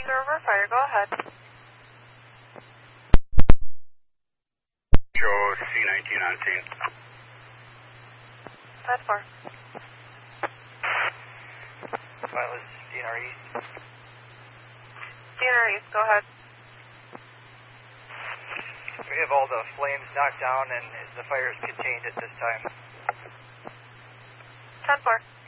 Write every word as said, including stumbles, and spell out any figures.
Observer, fire, go ahead. Joe, C nineteen on scene. ten four. Pilot, D N R East. D N R East, go ahead. We have all the flames knocked down and the fire is contained at this time. ten four.